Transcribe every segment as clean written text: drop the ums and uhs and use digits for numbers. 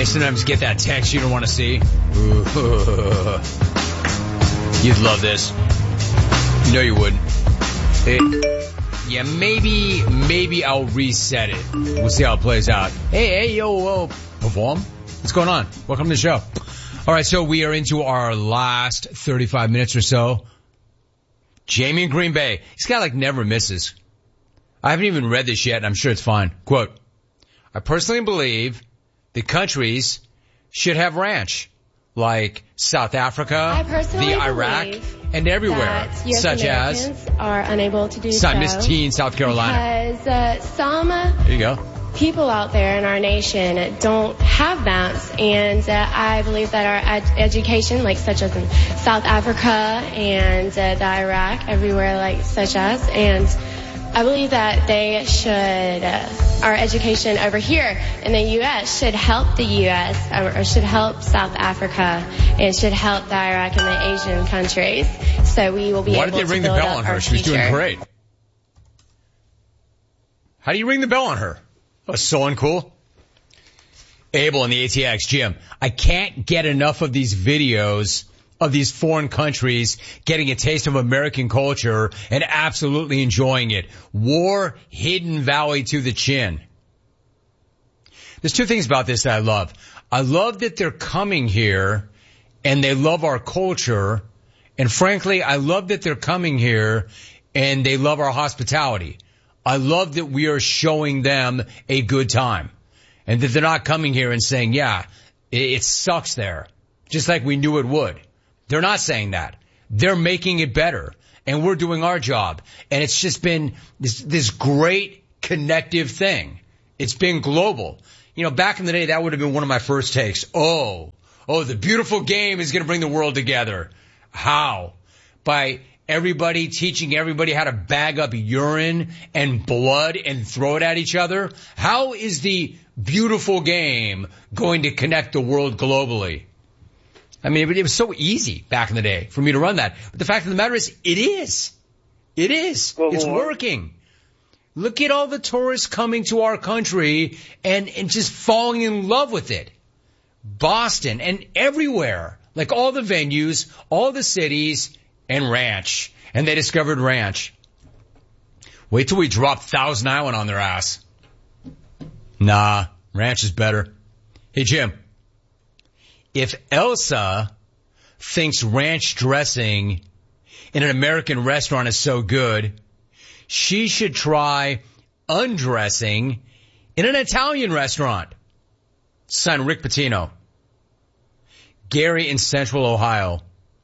sometimes get that text you don't want to see. You'd love this. No, you wouldn't. Yeah, maybe I'll reset it. We'll see how it plays out. Hey, yo, perform. What's going on? Welcome to the show. All right, so we are into our last 35 minutes or so. Jamie in Green Bay. This guy never misses. I haven't even read this yet, and I'm sure it's fine. Quote, I personally believe the countries should have ranch, like South Africa, the Iraq, and everywhere, such as are unable to do so. Miss Teen, South Carolina. Because some there you go. People out there in our nation don't have that, and I believe that our education, such as in South Africa and the Iraq, everywhere such as, and I believe that they should, our education over here in the U.S. should help the U.S. or should help South Africa and should help the Iraq and the Asian countries. So we will be able to build up our future. Why did they ring the bell on her? She was doing great. How do you ring the bell on her? Oh, so uncool. Abel in the ATX, Jim, I can't get enough of these videos of these foreign countries getting a taste of American culture and absolutely enjoying it. War, Hidden Valley to the chin. There's two things about this that I love. I love that they're coming here and they love our culture. And frankly, I love that they're coming here and they love our hospitality. I love that we are showing them a good time and that they're not coming here and saying, yeah, it sucks there, just like we knew it would. They're not saying that. They're making it better and we're doing our job. And it's just been this great connective thing. It's been global. Back in the day, that would have been one of my first takes. Oh, the beautiful game is going to bring the world together. How? By everybody teaching everybody how to bag up urine and blood and throw it at each other? How is the beautiful game going to connect the world globally? I mean, it was so easy back in the day for me to run that. But the fact of the matter is, it is. It is. It's working. Look at all the tourists coming to our country and just falling in love with it. Boston and everywhere. All the venues, all the cities, and ranch. And they discovered ranch. Wait till we drop Thousand Island on their ass. Nah, ranch is better. Hey, Jim. If Elsa thinks ranch dressing in an American restaurant is so good, she should try undressing in an Italian restaurant. Son, Rick Pitino. Gary in Central Ohio.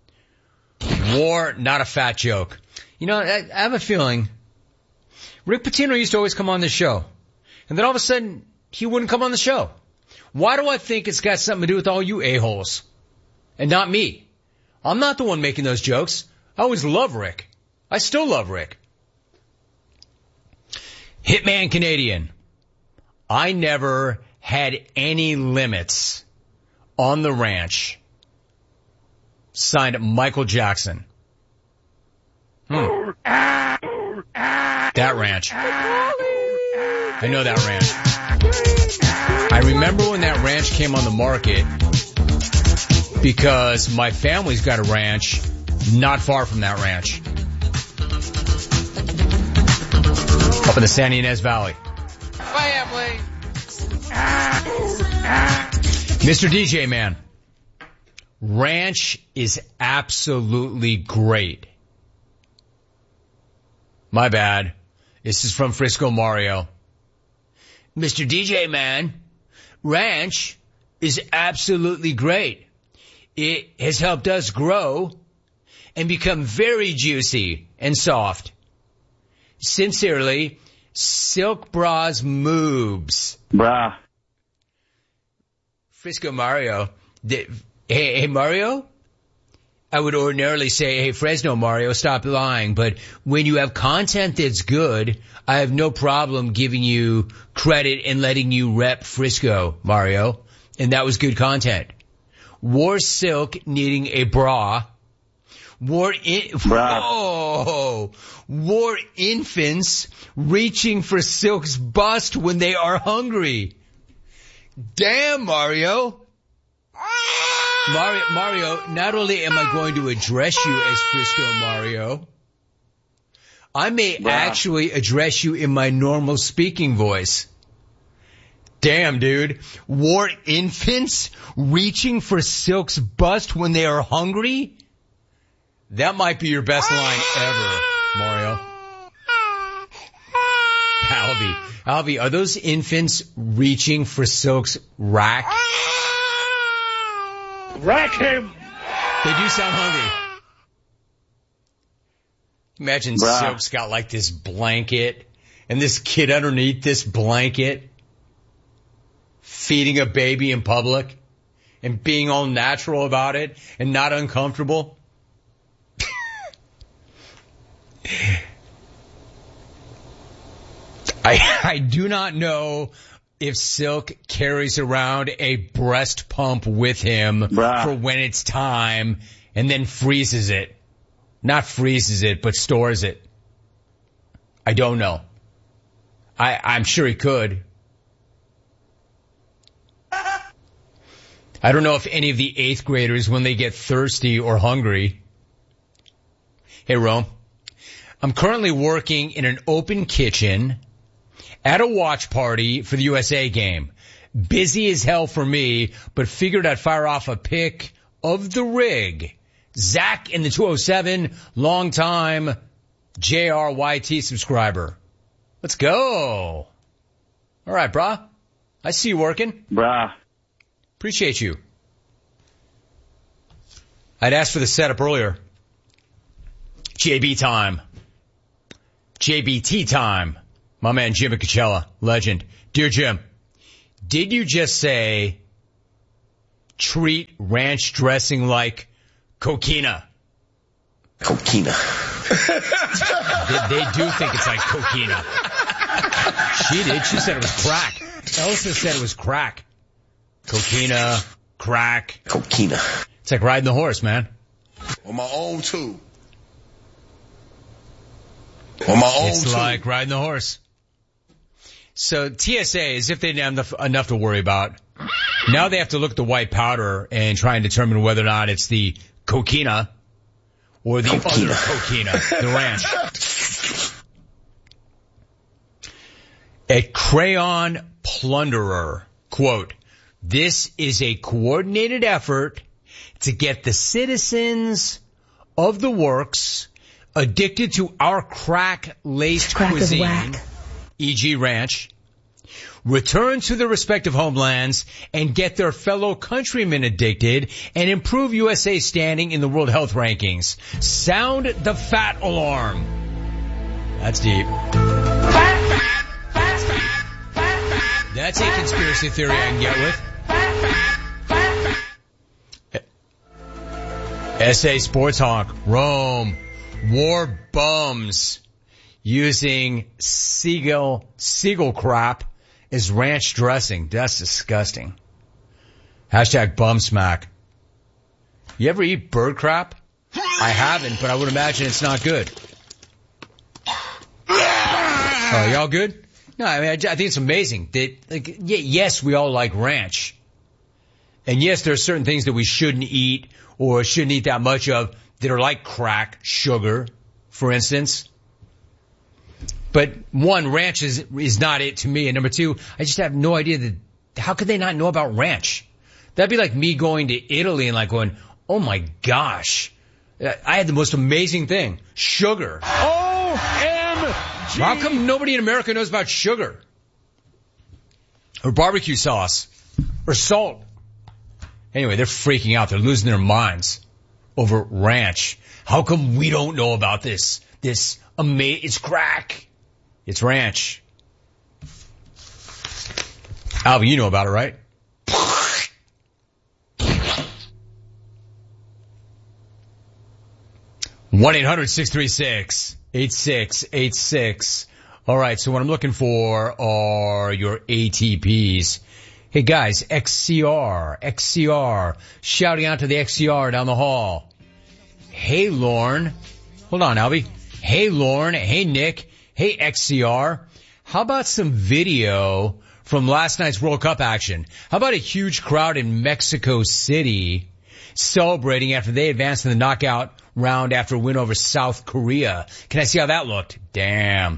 War, not a fat joke. I have a feeling Rick Pitino used to always come on the show. And then all of a sudden, he wouldn't come on the show. Why do I think it's got something to do with all you a-holes? And not me. I'm not the one making those jokes. I always love Rick. I still love Rick. Hitman Canadian. I never had any limits on the ranch. Signed Michael Jackson. That ranch. I know that ranch. I remember when that ranch came on the market because my family's got a ranch not far from that ranch. Up in the San Ynez Valley. Family. Mr. DJ Man. Ranch is absolutely great. My bad. This is from Frisco Mario. Mr. DJ Man, ranch is absolutely great. It has helped us grow and become very juicy and soft. Sincerely, Silk Bras Moobs. Bruh. Frisco Mario. Hey, Mario? I would ordinarily say, hey, Fresno Mario, stop lying. But when you have content that's good, I have no problem giving you credit and letting you rep Frisco, Mario. And that was good content. Wore Silk needing a bra. Wore infants reaching for Silk's bust when they are hungry. Damn, Mario. Mario, not only am I going to address you as Frisco Mario, I may actually address you in my normal speaking voice. Damn, dude. War infants reaching for Silk's bust when they are hungry? That might be your best line ever, Mario. Alvy, are those infants reaching for Silk's rack? Rack him! They do sound hungry. Imagine Silk's got like this blanket and this kid underneath this blanket feeding a baby in public and being all natural about it and not uncomfortable. I do not know if Silk carries around a breast pump with him for when it's time and then freezes it. Not freezes it, but stores it. I don't know. I'm sure he could. I don't know if any of the 8th graders, when they get thirsty or hungry. Hey, Rome. I'm currently working in an open kitchen at a watch party for the USA game. Busy as hell for me, but figured I'd fire off a pic of the rig. Zach in the 207, long-time JRYT subscriber. Let's go. All right, brah. I see you working. Brah. Appreciate you. I'd asked for the setup earlier. JB time. JBT time. My man Jim Coachella, legend. Dear Jim, did you just say treat ranch dressing like coquina? Coquina. They do think it's like coquina. She did. She said it was crack. Elsa said it was crack. Coquina, crack. Coquina. It's like riding the horse, man. On my own, too. On my own, it's too. Like riding the horse. So TSA, as if they didn't have enough to worry about, now they have to look at the white powder and try and determine whether or not it's the coquina or the other coquina, the ranch. A crayon plunderer, quote, this is a coordinated effort to get the citizens of the works addicted to our crack-laced cuisine, e.g. ranch, return to their respective homelands and get their fellow countrymen addicted and improve USA's standing in the World Health Rankings. Sound the fat alarm. That's deep. That's a conspiracy theory I can get with. SA Sports Hawk, Rome, war bums using seagull crap as ranch dressing. That's disgusting. Hashtag bum smack. You ever eat bird crap? I haven't, but I would imagine it's not good. Oh, y'all good? No, I mean, I think it's amazing that, like, yes, we all like ranch. And yes, there are certain things that we shouldn't eat or shouldn't eat that much of that are like crack, sugar, for instance. But one, ranch is not it to me. And number two, I just have no idea that, how could they not know about ranch? That'd be like me going to Italy and like going, oh my gosh, I had the most amazing thing, sugar. OMG! How come nobody in America knows about sugar? Or barbecue sauce? Or salt? Anyway, they're freaking out. They're losing their minds over ranch. How come we don't know about this? It's crack. It's ranch. Alvin, you know about it, right? One 800-636-8686. All right, so what I'm looking for are your ATPs. Hey guys, XCR. Shouting out to the XCR down the hall. Hey Lorne. Hold on, Albie. Hey Lorne. Hey Nick. Hey XCR. How about some video from last night's World Cup action. How about a huge crowd in Mexico City celebrating after they advanced in the knockout round after a win over South Korea? Can I see how that looked? Damn.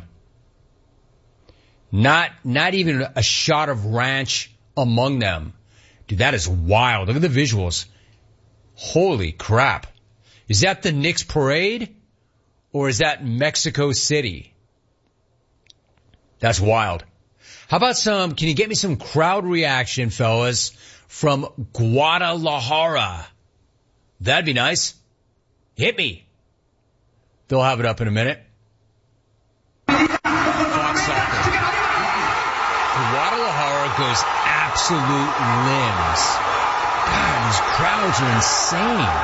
Not even a shot of ranch among them. Dude, that is wild. Look at the visuals. Holy crap. Is that the Knicks parade? Or is that Mexico City? That's wild. How about can you get me some crowd reaction, fellas, from Guadalajara? That'd be nice. Hit me. They'll have it up in a minute. Fox Soccer. Guadalajara goes absolute limbs. God, these crowds are insane.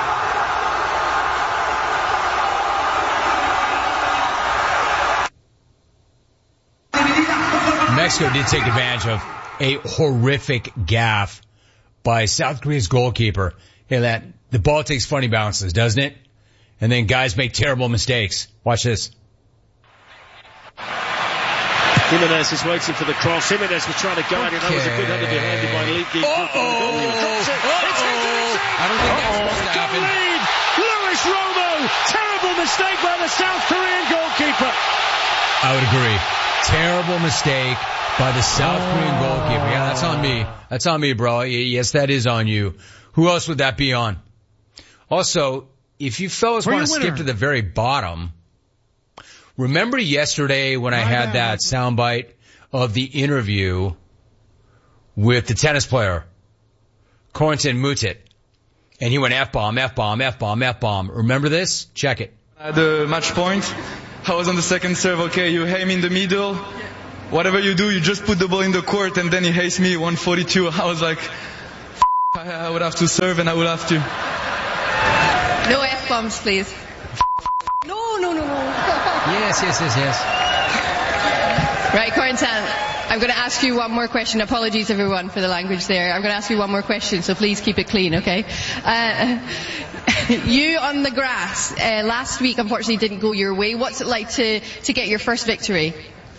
Mexico did take advantage of a horrific gaffe by South Korea's goalkeeper. Hey, the ball takes funny bounces, doesn't it? And then guys make terrible mistakes. Watch this. Jimenez is waiting for the cross. Jimenez was trying to guide it. That was a good header behind him by Leaky. I don't think that's supposed to happen. Lead! Luis Romo! Terrible mistake by the South Korean goalkeeper. I would agree. Terrible mistake by the South Korean goalkeeper. Yeah, that's on me. That's on me, bro. Yes, that is on you. Who else would that be on? Also, if you fellas want to skip to the very bottom, remember yesterday when I had that soundbite of the interview with the tennis player, Corentin Moutet, and he went F-bomb, F-bomb, F-bomb, F-bomb. Remember this? Check it. At the match point, I was on the second serve. Okay, you aim in the middle. Whatever you do, you just put the ball in the court, and then he hates me 142. I was like, I would have to serve, and I would have to. No F-bombs, please. No. Yes. Right, Corentin, I'm going to ask you one more question. Apologies, everyone, for the language there. I'm going to ask you one more question, so please keep it clean, okay? You on the grass last week, unfortunately, didn't go your way. What's it like to get your first victory?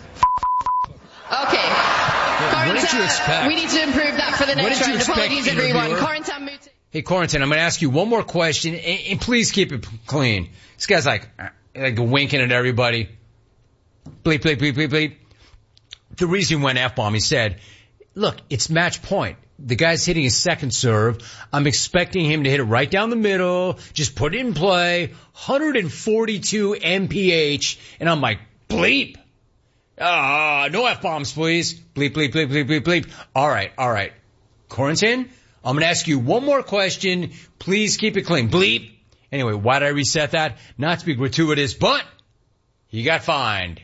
Okay. What did you expect? We need to improve that for the next round. Apologies, everyone. Corentin Moutet. Hey, Corentin, I'm going to ask you one more question, and please keep it clean. This guy's like winking at everybody. Bleep, bleep, bleep, bleep, bleep. The reason he went F-bomb, he said, look, it's match point. The guy's hitting his second serve. I'm expecting him to hit it right down the middle, just put it in play, 142 mph, and I'm like, bleep. No F-bombs, please. Bleep, bleep, bleep, bleep, bleep, bleep. All right. Corentin, I'm going to ask you one more question. Please keep it clean. Bleep. Anyway, why did I reset that? Not to be gratuitous, but he got fined.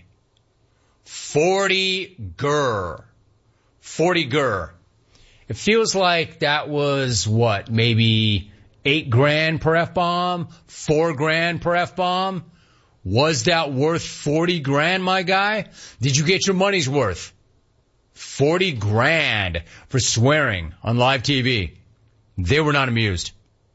40 gur. 40 gur. It feels like that was maybe $8,000 per F-bomb? $4,000 per F-bomb? Was that worth 40 grand, my guy? Did you get your money's worth? 40 grand for swearing on live TV. They were not amused.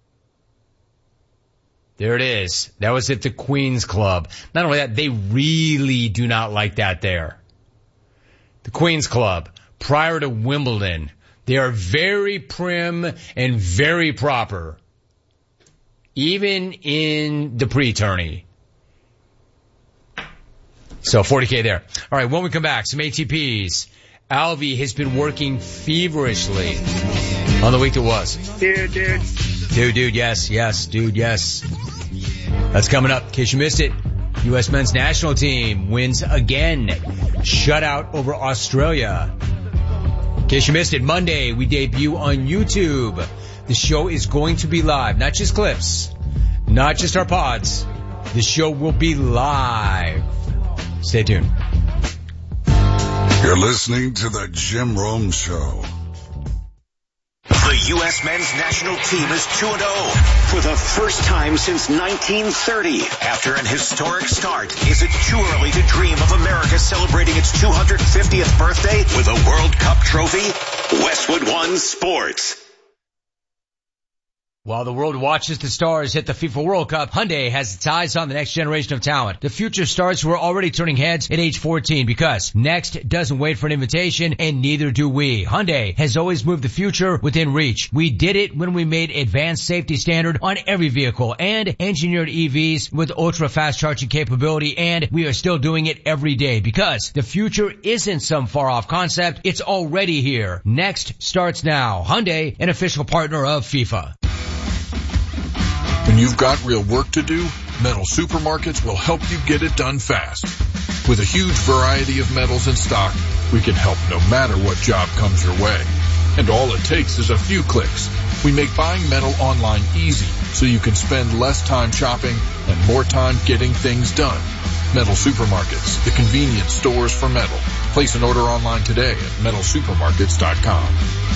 There it is. That was at the Queen's Club. Not only that, they really do not like that there. The Queen's Club, prior to Wimbledon, they are very prim and very proper. Even in the pre-tourney. So 40K there. All right, when we come back, some ATPs. Alvey has been working feverishly on the week that was. Dude, yes, dude, yes. That's coming up. In case you missed it, U.S. men's national team wins again. Shutout over Australia. In case you missed it, Monday we debut on YouTube. The show is going to be live. Not just clips, not just our pods. The show will be live. Stay tuned. You're listening to the Jim Rome Show. The U.S. men's national team is 2-0 for the first time since 1930. After an historic start, is it too early to dream of America celebrating its 250th birthday with a World Cup trophy? Westwood One Sports. While the world watches the stars hit the FIFA World Cup, Hyundai has its eyes on the next generation of talent. The future stars who are already turning heads at age 14 because next doesn't wait for an invitation and neither do we. Hyundai has always moved the future within reach. We did it when we made advanced safety standard on every vehicle and engineered EVs with ultra fast charging capability, and we are still doing it every day because the future isn't some far off concept. It's already here. Next starts now. Hyundai, an official partner of FIFA. When you've got real work to do, Metal Supermarkets will help you get it done fast. With a huge variety of metals in stock, we can help no matter what job comes your way. And all it takes is a few clicks. We make buying metal online easy so you can spend less time shopping and more time getting things done. Metal Supermarkets, the convenience stores for metal. Place an order online today at metalsupermarkets.com.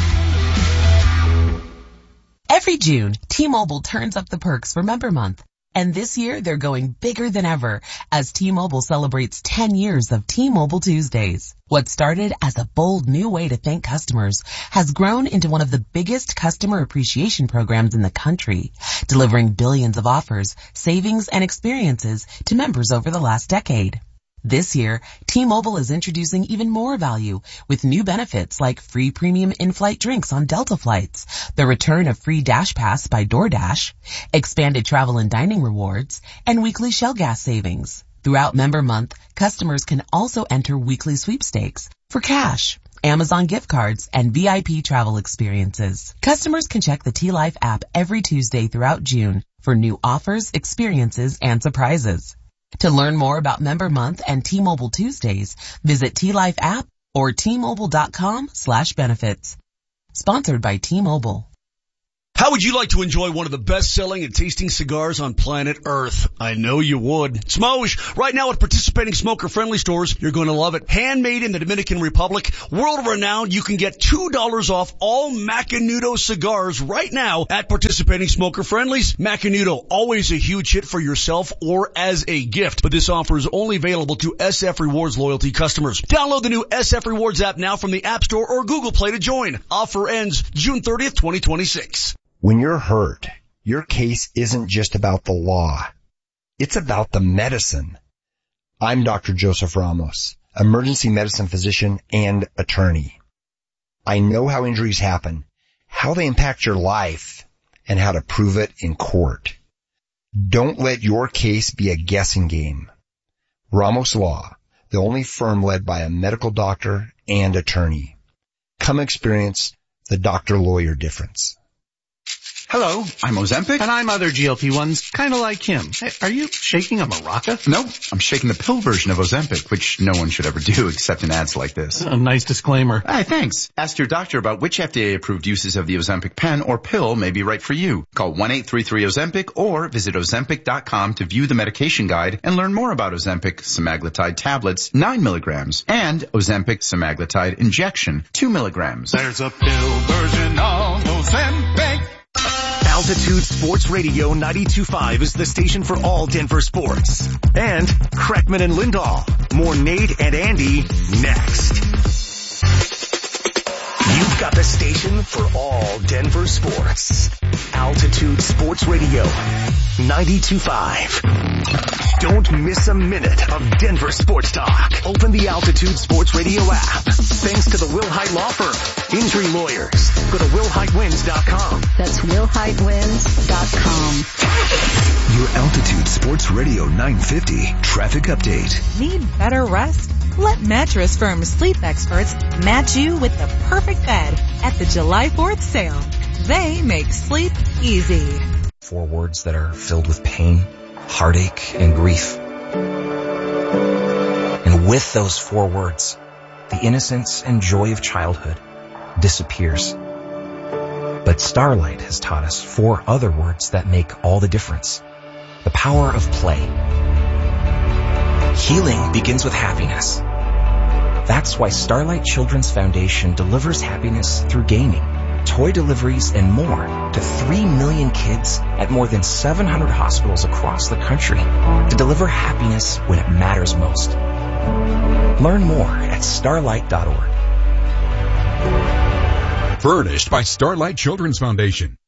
Every June, T-Mobile turns up the perks for Member Month. And this year, they're going bigger than ever as T-Mobile celebrates 10 years of T-Mobile Tuesdays. What started as a bold new way to thank customers has grown into one of the biggest customer appreciation programs in the country, delivering billions of offers, savings, and experiences to members over the last decade. This year, T-Mobile is introducing even more value with new benefits like free premium in-flight drinks on Delta flights, the return of free Dash Pass by DoorDash, expanded travel and dining rewards, and weekly Shell gas savings. Throughout Member Month, customers can also enter weekly sweepstakes for cash, Amazon gift cards, and VIP travel experiences. Customers can check the T-Life app every Tuesday throughout June for new offers, experiences, and surprises. To learn more about Member Month and T-Mobile Tuesdays, visit T-Life app or T-Mobile.com/benefits. Sponsored by T-Mobile. How would you like to enjoy one of the best-selling and tasting cigars on planet Earth? I know you would. Smosh! Right now at participating smoker-friendly stores, you're going to love it. Handmade in the Dominican Republic, world-renowned, you can get $2 off all Macanudo cigars right now at participating smoker-friendlies. Macanudo, always a huge hit for yourself or as a gift, but this offer is only available to SF Rewards loyalty customers. Download the new SF Rewards app now from the App Store or Google Play to join. Offer ends June 30th, 2026. When you're hurt, your case isn't just about the law. It's about the medicine. I'm Dr. Joseph Ramos, emergency medicine physician and attorney. I know how injuries happen, how they impact your life, and how to prove it in court. Don't let your case be a guessing game. Ramos Law, the only firm led by a medical doctor and attorney. Come experience the doctor-lawyer difference. Hello, I'm Ozempic. And I'm other GLP-1s, kind of like him. Hey, are you shaking a maraca? No, I'm shaking the pill version of Ozempic, which no one should ever do except in ads like this. A nice disclaimer. Hey, thanks. Ask your doctor about which FDA-approved uses of the Ozempic pen or pill may be right for you. Call 1-833-OZEMPIC or visit Ozempic.com to view the medication guide and learn more about Ozempic semaglutide tablets, 9 milligrams, and Ozempic semaglutide injection, 2 milligrams. There's a pill version of Ozempic. Altitude Sports Radio 92.5 is the station for all Denver sports. And Kreckman and Lindahl. More Nate and Andy next. You've got the station for all Denver sports. Altitude Sports Radio 92.5. Don't miss a minute of Denver sports talk. Open the Altitude Sports Radio app. Thanks to the Will Hite Law Firm. Injury lawyers. Go to willhitewins.com. That's willhitewins.com. Your Altitude Sports Radio 950 traffic update. Need better rest? Let Mattress Firm sleep experts match you with the perfect bed at the July 4th sale. They make sleep easy. 4 words that are filled with pain, heartache, and grief. And with those 4 words, the innocence and joy of childhood disappears. But Starlight has taught us 4 other words that make all the difference. The power of play. Healing begins with happiness. That's why Starlight Children's Foundation delivers happiness through gaming, toy deliveries, and more to 3 million kids at more than 700 hospitals across the country to deliver happiness when it matters most. Learn more at starlight.org. Furnished by Starlight Children's Foundation.